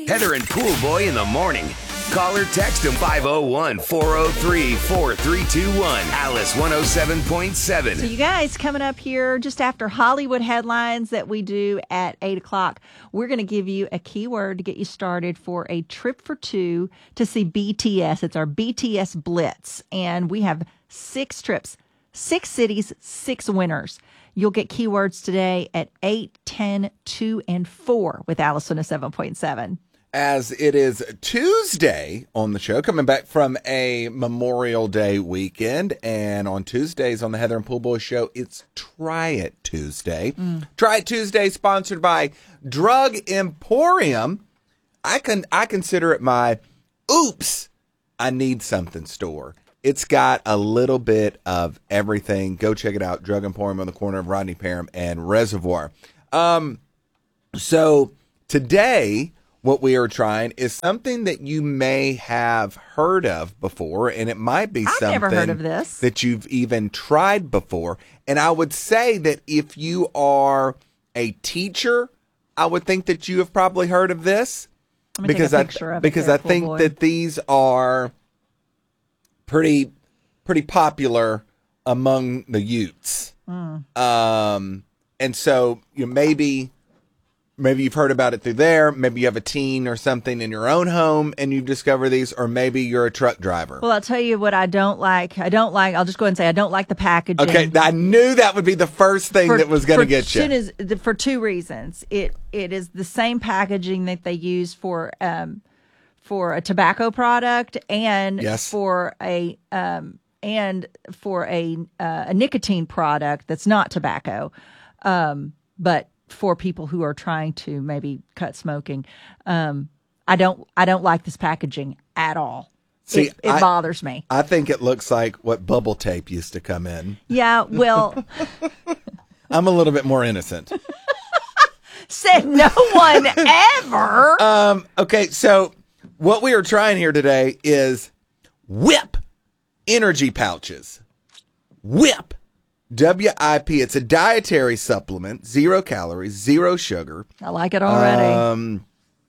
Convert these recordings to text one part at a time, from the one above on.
Heather and Pool Boy in the morning. Call or text them 501-403-4321. Alice 107.7. So you guys, coming up here just after Hollywood headlines that we do at 8 o'clock, we're going to give you a keyword to get you started for a trip for two to see BTS. It's our BTS Blitz. And we have 6 trips, 6 cities, 6 winners. You'll get keywords today at 8, 10, 2, and 4 with Alice 107.7. As it is Tuesday on the show, coming back from a Memorial Day weekend. And on Tuesdays on the Heather and Pool Boy Show, it's Try It Tuesday. Try It Tuesday, sponsored by Drug Emporium. I consider it my oops, I need something store. It's got a little bit of everything. Go check it out. Drug Emporium on the corner of Rodney Parham and Reservoir. So today, what we are trying is something that you may have heard of before, and it might be something never heard of this. that you've even tried before. And I would say that if you are a teacher, I would think that you have probably heard of this because I think that these are pretty popular among the youths. And so maybe you've heard about it through there. Maybe you have a teen or something in your own home and you've discovered these, or maybe you're a truck driver. Well, I'll tell you what I don't like. I'll just go ahead and say I don't like the packaging. Okay, I knew that would be the first thing that was going to get you. For 2 reasons. It is the same packaging that they use for a tobacco product and for a nicotine product that's not tobacco, but for people who are trying to maybe cut smoking. I don't like this packaging at all. See, it bothers me. I think it looks like what bubble tape used to come in. Yeah, well, I'm a little bit more innocent. Said no one ever. Okay, so what we are trying here today is WIP energy pouches. WIP. WIP. It's a dietary supplement, 0 calories, 0 sugar. I like it already.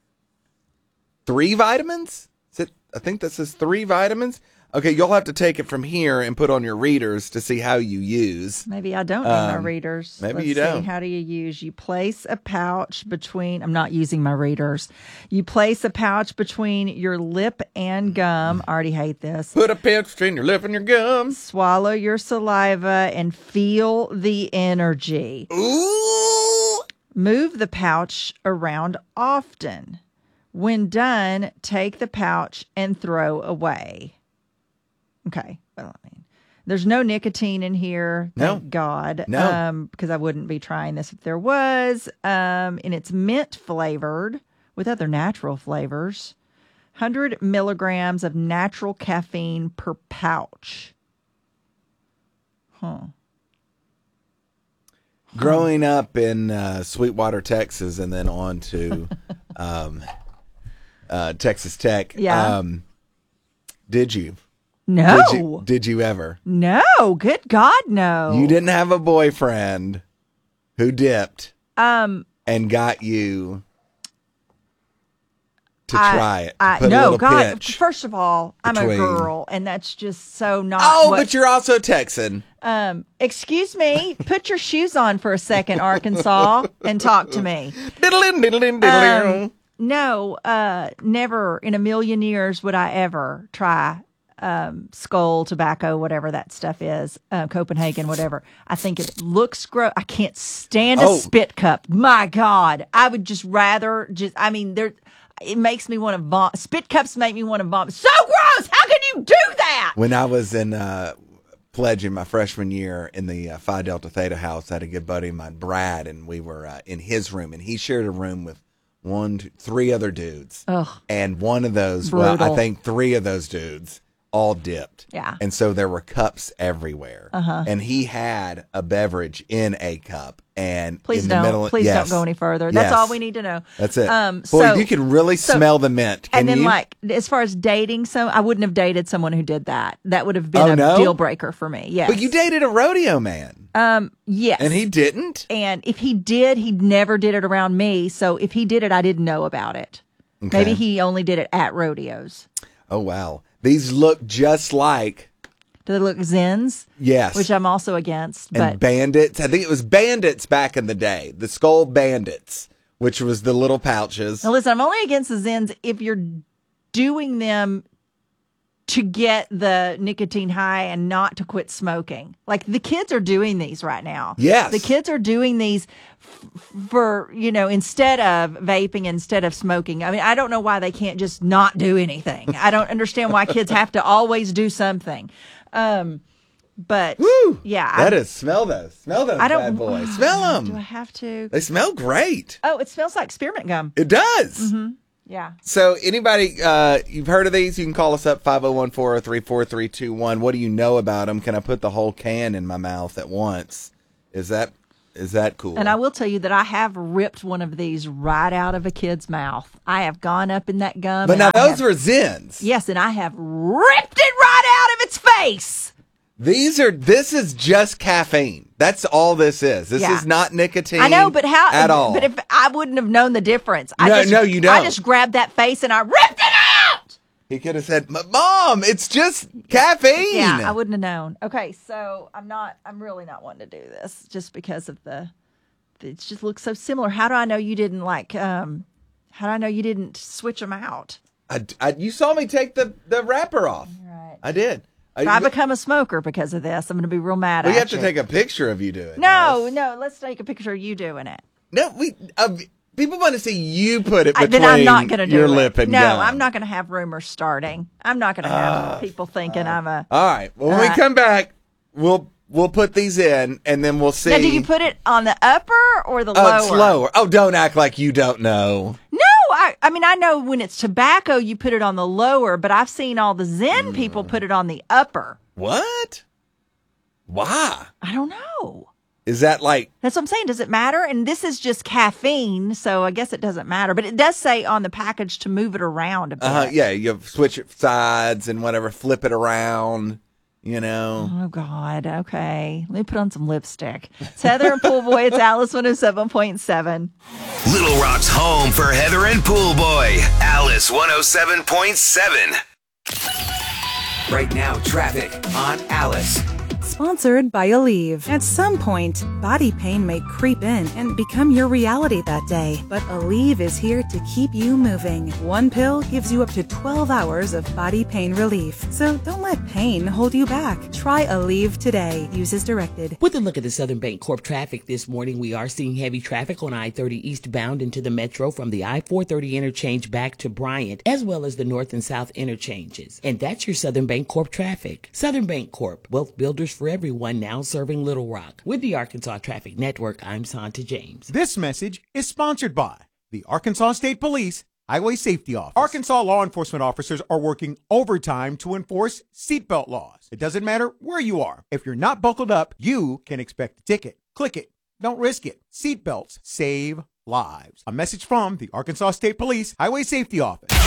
3 vitamins? I think that says 3 vitamins. Okay, you'll have to take it from here and put on your readers to see how you use. Maybe I don't need my readers. Maybe you don't. How do you use? You place a pouch between, I'm not using my readers. You place a pouch between your lip and gum. I already hate this. Put a pouch between your lip and your gum. Swallow your saliva and feel the energy. Ooh! Move the pouch around often. When done, take the pouch and throw away. Okay. Well, I mean, there's no nicotine in here. Thank God. No. Because I wouldn't be trying this if there was. And it's mint flavored with other natural flavors. 100 milligrams of natural caffeine per pouch. Growing up in Sweetwater, Texas, and then on to Texas Tech. Yeah. Did you? No. Did you ever? No. Good God, no. You didn't have a boyfriend who dipped and got you to try it. No, God. First of all, I'm a girl, and that's just so not. But you're also Texan. Excuse me. Put your shoes on for a second, Arkansas, and talk to me. No, never in a million years would I ever try Skull tobacco, whatever that stuff is, Copenhagen, whatever. I think it looks gross. I can't stand a spit cup. My God, I would just rather it makes me want to vomit. Spit cups make me want to vomit. So gross. How can you do that? When I was in pledging my freshman year in the Phi Delta Theta house, I had a good buddy of mine, Brad, and we were in his room, and he shared a room with 3 other dudes. Ugh. And one of those, Brutal. well, I think 3 of those dudes all dipped. Yeah. And so there were cups everywhere. And he had a beverage in a cup. And Please in don't. the middle, Please don't go any further. That's all we need to know. That's it. So you can really smell the mint. And then, as far as dating, I wouldn't have dated someone who did that. That would have been a deal breaker for me. Yes. But you dated a rodeo man. Yes. And he didn't? And if he did, he never did it around me. So if he did it, I didn't know about it. Okay. Maybe he only did it at rodeos. Oh, wow. These look just like... Do they look Zins? Yes. Which I'm also against. And Bandits. I think it was Bandits back in the day. The Skull Bandits, which was the little pouches. Now, listen, I'm only against the Zins if you're doing them to get the nicotine high and not to quit smoking. Like, the kids are doing these right now. Yes. The kids are doing these for, instead of vaping, instead of smoking. I mean, I don't know why they can't just not do anything. I don't understand why kids have to always do something. But woo, yeah. Smell those bad boys. Smell them. Do I have to? They smell great. Oh, it smells like spearmint gum. It does. Mm-hmm. Yeah. So anybody, you've heard of these, you can call us up 501-403-4321. What do you know about them? Can I put the whole can in my mouth at once? Is that cool? And I will tell you that I have ripped one of these right out of a kid's mouth. I have gone up in that gum. But now those were Zins. Yes, and I have ripped it right out of its face. This is just caffeine. That's all this is. This is not nicotine. I know, but how? At all. But if I wouldn't have known the difference. No, you don't. I just grabbed that face and I ripped it out. He could have said, "Mom, it's just caffeine." Yeah, I wouldn't have known. Okay, so I'm really not wanting to do this just because of it just looks so similar. How do I know you didn't how do I know you didn't switch them out? You saw me take the wrapper off. Right. I did. If I become a smoker because of this, I'm going to be real mad at you. We have to take a picture of you doing it. No, let's take a picture of you doing it. No, people want to see you put it between then I'm not gonna do your it. lip and gum. gum. I'm not going to have rumors starting. I'm not going to have people thinking I'm a... All right. Well, when we come back, we'll put these in, and then we'll see. Now, do you put it on the upper or the lower? It's lower. Oh, don't act like you don't know. No, I mean, I know when it's tobacco, you put it on the lower, but I've seen all the Zen people put it on the upper. What? Why? I don't know. Is that like... That's what I'm saying. Does it matter? And this is just caffeine, so I guess it doesn't matter. But it does say on the package to move it around a bit. Yeah, you switch it sides and whatever, flip it around, Oh, God. Okay. Let me put on some lipstick. It's Heather and Pool Boy. It's Alice 107.7. Little Rock's home for Heather and Pool Boy. Alice 107.7. Right now, traffic on Alice. Sponsored by Aleve. At some point, body pain may creep in and become your reality that day. But Aleve is here to keep you moving. One pill gives you up to 12 hours of body pain relief. So don't let pain hold you back. Try Aleve today. Use as directed. With a look at the Southern Bancorp traffic this morning, we are seeing heavy traffic on I-30 eastbound into the metro from the I-430 interchange back to Bryant, as well as the north and south interchanges. And that's your Southern Bancorp traffic. Southern Bancorp, wealth builders for everyone, now serving Little Rock. With the Arkansas Traffic Network, I'm Santa James. This message is sponsored by the Arkansas State Police Highway Safety Office. Arkansas law enforcement officers are working overtime to enforce seatbelt laws. It doesn't matter where you are. If you're not buckled up, you can expect a ticket. Click it. Don't risk it. Seatbelts save lives. A message from the Arkansas State Police Highway Safety Office.